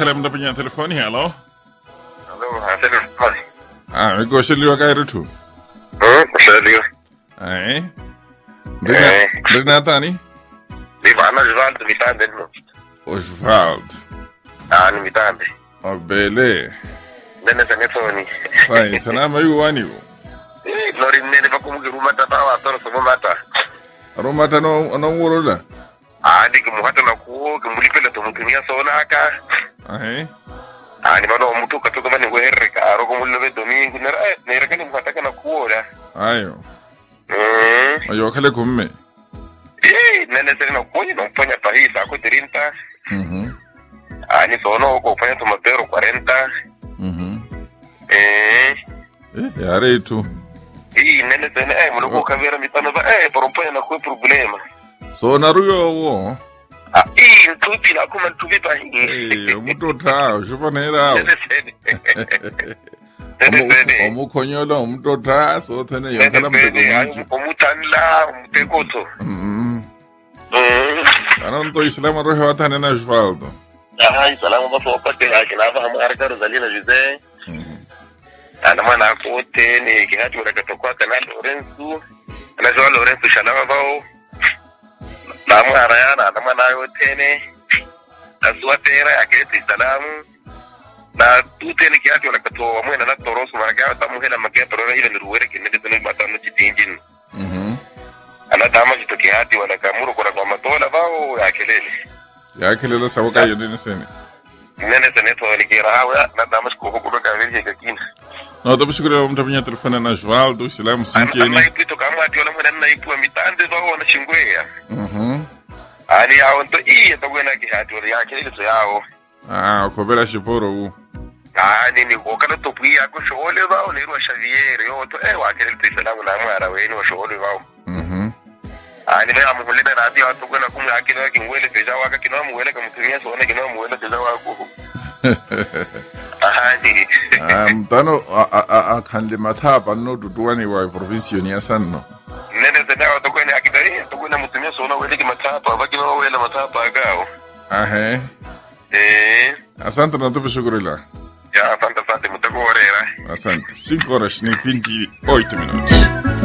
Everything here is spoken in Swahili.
kalam da pinya telefoni, hello? Hello, hasilin Me go shilli wa kairu tu. Shaliyo. Ai. Brina tani? Di ba na Oswald mitande no? Oswald. Ni mitande. Bele. Nene telefoni. Sai, sana mai wani. Lori nene ba kumugi rumata tawa toro somo mata. Rumata no wuro la. Di kumuhata na kuo, kumulipela tumutumia sona haka. Ai. Ni mano mutu katoka mani wereka, aroko mulove domingo, nera kani muhataka na kuo da. Ayo. Ayo kale kumme. Nene seri na kuo, no mfanya pahisa, ako 30. Ni sono ko fanya tomatero 40. Yare tu. Nene seri, muloko kavera mitano ba, pero mfanya na kuo problema. So naruyo wo. Ntupi na kuma ntupi pa hii. Umutota, ushupanera. Omukonyolo, umutota, so tene yokala mtekomanchi. Omutanla, umutekoto. Anonto islama rohe watane na Osvaldo. Islamu ba fokate akilava hamarka Rosalina Jose. Ana mana kote ni kihatu rakatokwa kana Lorenzo. Ana Lorenzo shalama bao. Namu arayana na mana yote Aswatera aketi salamu na tutene kiasi wanakatoa mwana na torosu maraka tamuhela makia torora ile niruwere kinende tuni matano chitinjin ana tama jitoki hati wanakamuru kwa matola bao ya kelele sawaka yone sene nene sene to likira hawa na damas ko ko ka virje kakina no to bishukuru mtapinya telefona na Osvaldo salamu sinkeni na ipito kama ati wala mwana na ipu mitande bao na chingwea ani yao ndo to kwena kihati wala yake ile to yao kobela shiporo u ni kokana to pia ko shole bao ni ro Xavier yo to wa kile to salamu na mara weni wa shole bao ani ba amule na radio to kwena kumya akina kingwele peja waka kina muwele kama tumia so na kina muwele peja wako mtano akhandle mathapa no tutuani wa province ya sanno nene tena to kwena akidari to kwena mutumia so na wele ki mathapa bakina wele mathapa gao asante na tupe shukrila asante mutakorera asante 5 horas ni 28 minutos